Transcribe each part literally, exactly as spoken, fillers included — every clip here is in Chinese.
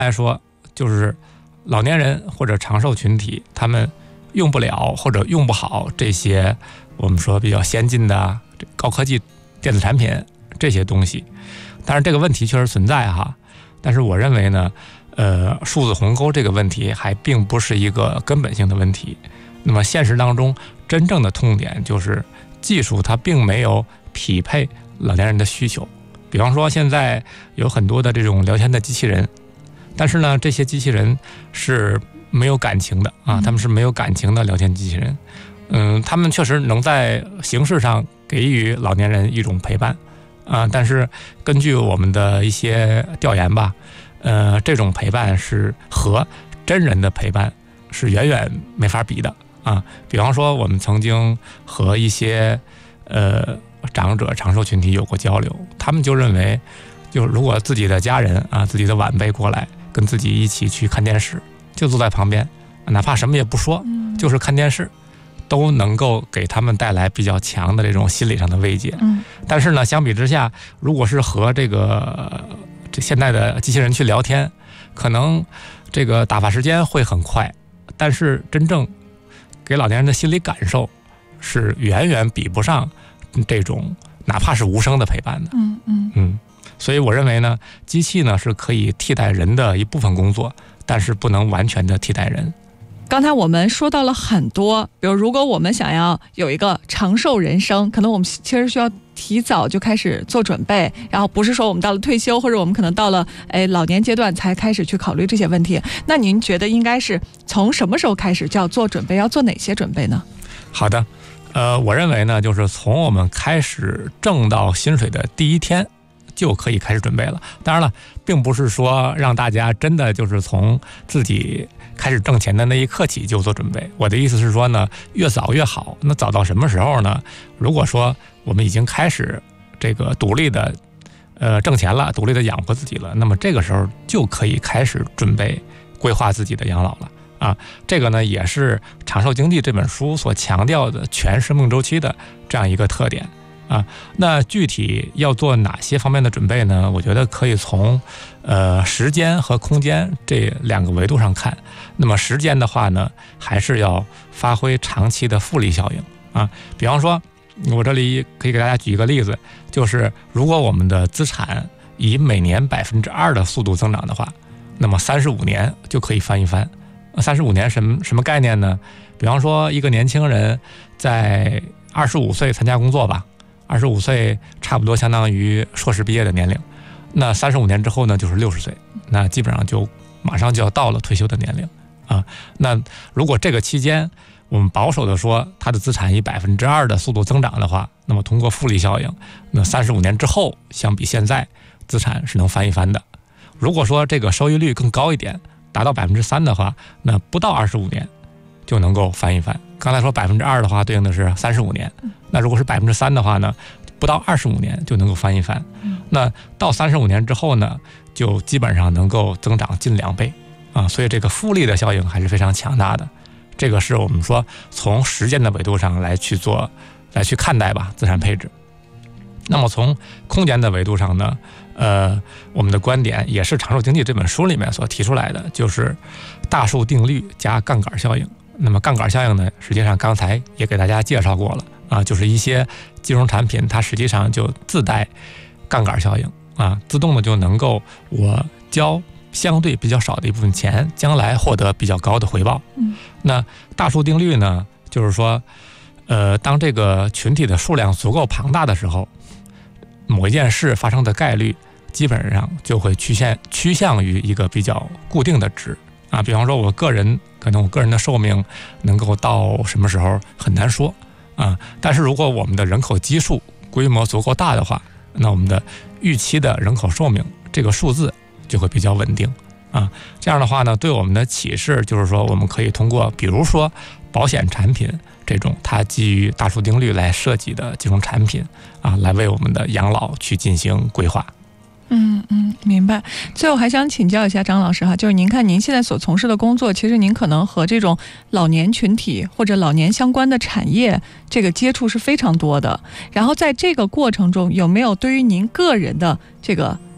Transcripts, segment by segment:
来说，就是老年人或者长寿群体，他们用不了或者用不好这些我们说比较先进的高科技电子产品这些东西。但是这个问题确实存在哈，但是我认为呢，呃，数字鸿沟这个问题还并不是一个根本性的问题。那么现实当中真正的痛点就是技术它并没有匹配老年人的需求。比方说现在有很多的这种聊天的机器人，但是呢这些机器人是没有感情的啊，他们是没有感情的聊天机器人。嗯，他们确实能在形式上给予老年人一种陪伴啊，但是根据我们的一些调研吧，呃，这种陪伴是和真人的陪伴是远远没法比的啊。比方说我们曾经和一些呃长者长寿群体有过交流，他们就认为，就如果自己的家人啊，自己的晚辈过来跟自己一起去看电视，就坐在旁边，哪怕什么也不说，就是看电视，都能够给他们带来比较强的这种心理上的慰藉。嗯，但是呢，相比之下，如果是和这个这现在的机器人去聊天，可能这个打发时间会很快，但是真正给老年人的心理感受是远远比不上这种哪怕是无声的陪伴的。嗯嗯嗯，所以我认为呢，机器呢是可以替代人的一部分工作，但是不能完全的替代人。 刚才我们说到了很多，比如如果我们想要有一个长寿人生，可能我们其实需要提早就开始做准备，然后不是说我们到了退休或者我们可能到了哎老年阶段才开始去考虑这些问题。那您觉得应该是从什么时候开始就要做准备，要做哪些准备呢？ 好的，呃，我认为呢，就是从我们开始挣到薪水的第一天就可以开始准备了。当然了，并不是说让大家真的就是从自己开始挣钱的那一刻起就做准备。我的意思是说呢，越早越好。那早到什么时候呢？如果说我们已经开始这个独立的呃挣钱了，独立的养活自己了，那么这个时候就可以开始准备规划自己的养老了啊。这个呢也是《长寿经济》这本书所强调的全生命周期的这样一个特点啊。那具体要做哪些方面的准备呢？我觉得可以从呃时间和空间这两个维度上看。那么时间的话呢，还是要发挥长期的复利效应啊。比方说，我这里可以给大家举一个例子，就是如果我们的资产以每年百分之二的速度增长的话，那么三十五年就可以翻一番。三十五年什么什么概念呢？比方说，一个年轻人在二十五岁参加工作吧，二十五岁差不多相当于硕士毕业的年龄。那三十五年之后呢，就是六十岁，那基本上就马上就要到了退休的年龄啊。那如果这个期间我们保守的说，他的资产以百分之二的速度增长的话，那么通过复利效应，那三十五年之后相比现在，资产是能翻一番的。如果说这个收益率更高一点，达到百分之三的话，那不到二十五年就能够翻一番。刚才说百分之二的话，对应的是三十五年。那如果是百分之三的话呢，不到二十五年就能够翻一番。那到三十五年之后呢，就基本上能够增长近两倍啊。所以这个复利的效应还是非常强大的。这个是我们说从时间的维度上来去做，来去看待吧资产配置。那么从空间的维度上呢，呃，我们的观点也是《长寿经济》这本书里面所提出来的，就是大数定律加杠杆效应。那么杠杆效应呢，实际上刚才也给大家介绍过了啊，就是一些金融产品它实际上就自带杠杆效应啊，自动的就能够我交相对比较少的一部分钱，将来获得比较高的回报。嗯，那大数定律呢，就是说，呃，当这个群体的数量足够庞大的时候，某一件事发生的概率基本上就会趋向趋向于一个比较固定的值啊。比方说，我个人可能我个人的寿命能够到什么时候很难说啊，但是如果我们的人口基数规模足够大的话，那我们的预期的人口寿命这个数字就会比较稳定啊。这样的话呢，对我们的启示就是说，我们可以通过比如说保险产品这种它基于大数定律来设计的金融产品啊，来为我们的养老去进行规划。 嗯嗯，明白。最后还想请教一下张老师哈，就是您看您现在所从事的工作，其实您可能和这种老年群体或者老年相关的产业这个接触是非常多的。然后在这个过程中，有没有对于您个人的这个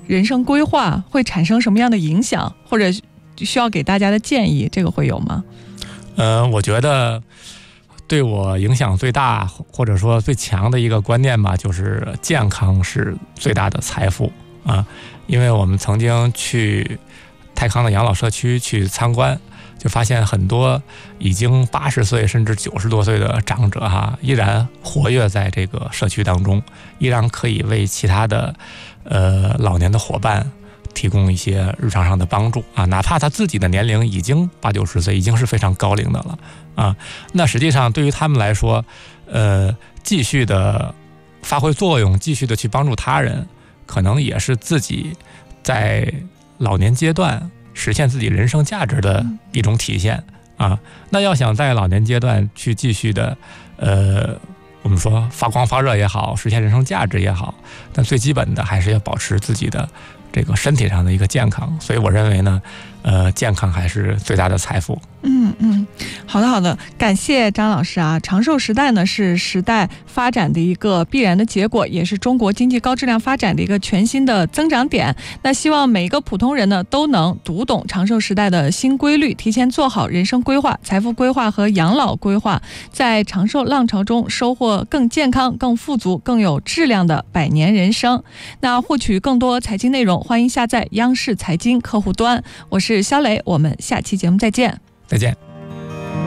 人生规划会产生什么样的影响，或者需要给大家的建议，这个会有吗？ 呃，我觉得对我影响最大或者说最强的一个观念吧，就是健康是最大的财富啊。因为我们曾经去泰康的养老社区去参观，就发现很多已经八十岁甚至九十多岁的长者哈，依然活跃在这个社区当中，依然可以为其他的呃老年的伙伴提供一些日常上的帮助啊，哪怕他自己的年龄已经八九十岁，已经是非常高龄的了啊。那实际上对于他们来说，呃，继续的发挥作用，继续的去帮助他人，可能也是自己在老年阶段实现自己人生价值的一种体现啊。那要想在老年阶段去继续的，呃，我们说发光发热也好，实现人生价值也好，但最基本的还是要保持自己的这个身体上的一个健康。所以我认为呢，呃，健康还是最大的财富。 嗯嗯，好的好的，感谢张老师啊。长寿时代呢是时代发展的一个必然的结果，也是中国经济高质量发展的一个全新的增长点。那希望每一个普通人呢都能读懂长寿时代的新规律，提前做好人生规划、财富规划和养老规划，在长寿浪潮中收获更健康、更富足、更有质量的百年人生。那获取更多财经内容，欢迎下载央视财经客户端。我是肖磊，我们下期节目再见。 再见。